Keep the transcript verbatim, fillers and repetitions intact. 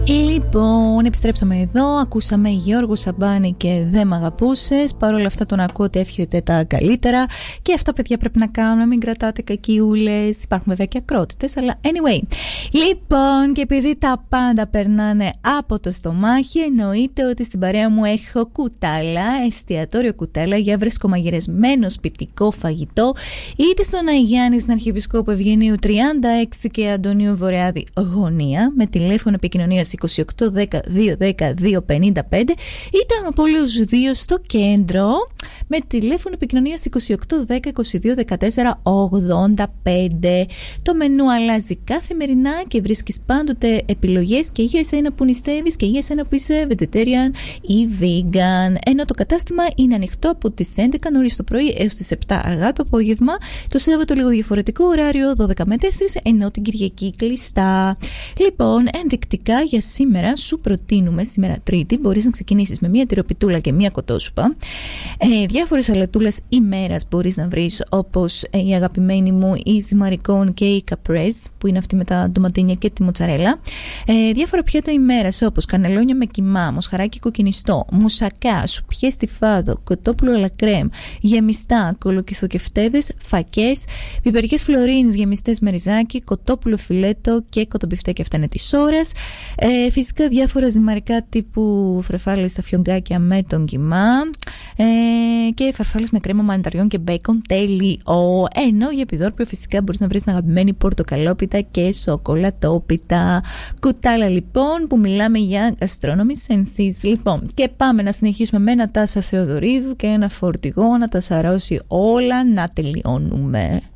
Λοιπόν, επιστρέψαμε εδώ. Ακούσαμε Γιώργο Σαμπάνη και «Δεν μ' αγαπούσες». Παρ' όλα αυτά τον ακούω ότι εύχεται τα καλύτερα. Και αυτά, παιδιά, πρέπει να κάνουμε. Μην κρατάτε κακιούλες. Υπάρχουν βέβαια και ακρότητες, αλλά anyway. Λοιπόν, και επειδή τα πάντα περνάνε από το στομάχι, εννοείται ότι στην παρέα μου έχω κουτάλα, εστιατόριο Κουτάλα, για βρεσκομαγειρεσμένο σπιτικό φαγητό, είτε στον Αγιάννη, στην Αρχιεπισκόπου Ευγενίου τριάντα έξι και Αντωνίου Βορειάδη Γωνία, με τηλέφωνο επικοινωνίας είκοσι οκτώ δέκα διακόσια δέκα διακόσια πενήντα πέντε, ή Ταυνοπόλεως δύο στο κέντρο με τηλέφωνο επικοινωνίας είκοσι οκτώ δέκα είκοσι δύο δεκατέσσερα ογδόντα πέντε. Το μενού αλλάζει καθημερινά και βρίσκεις πάντοτε επιλογές και για εσένα που νηστεύεις και για εσένα που είσαι vegetarian ή vegan. Ενώ το κατάστημα είναι ανοιχτό από τις έντεκα νωρίς το πρωί έως τις επτά αργά το απόγευμα. Το Σάββατο λίγο διαφορετικό ωράριο, δώδεκα με τέσσερα, ενώ την Κυριακή κλειστά. Λοιπόν, ενδεικτικά για σήμερα σου προτείνουμε, σήμερα Τρίτη, μπορείς να ξεκινήσεις με μία τυροπιτούλα και μία κοτόσουπα. Ε, διάφορες σαλατούλες ημέρας μπορείς να βρεις, όπως ε, η αγαπημένη μου η ζυμαρικών και η καπρέζ, που είναι αυτή με τα ντοματίνια και τη μοτσαρέλα. Ε, διάφορα πιάτα ημέρας, όπως κανελόνια με κιμά, μοσχαράκι κοκκινιστό, μουσακά, σουπιές στιφάδο, κοτόπουλο αλακρέμ, γεμιστά, κολοκυθοκευτέδες, φακές, πιπεριές φλωρίνης γεμιστές με ριζάκι, κοτόπουλο φιλέτο και κοτομπιφτέκι, αυτά είναι της ώρας. Ε, φυσικά διάφορα ζυμαρικά τύπου φρεφάλες στα φιωγκάκια με τον κιμά, ε, και φαρφάλες με κρέμα μανιταριών και μπέικον, τέλειο. Ενώ για επιδόρπιο φυσικά μπορείς να βρεις την αγαπημένη πορτοκαλόπιτα και σοκολατόπιτα. Κουτάλα λοιπόν, που μιλάμε για gastronomy senses. Λοιπόν, και πάμε να συνεχίσουμε με ένα Τάσα Θεοδωρίδου και ένα φορτηγό να τα σαρώσει όλα, να τελειώνουμε.